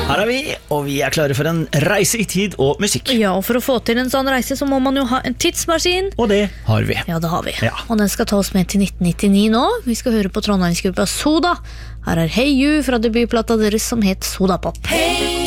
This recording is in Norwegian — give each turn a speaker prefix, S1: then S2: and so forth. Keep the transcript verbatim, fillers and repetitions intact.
S1: Her er vi, og vi er klare for en reise i tid og musikk.
S2: Ja, og for å få til en sånn reise så må man jo ha en tidsmaskin.
S1: Og det har vi.
S2: Ja, det har vi.
S1: Ja.
S2: Og den skal ta oss med til nitten nittini nå. Vi skal høre på Trondheimsgruppa Soda. Her er Hey You fra debutplata deres som het Soda Pop.
S3: Hey